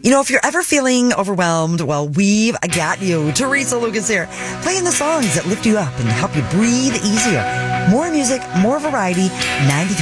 If you're ever feeling overwhelmed, well, we've got you. Teresa Lucas here, playing the songs that lift you up and help you breathe easier. More music, more variety, 93.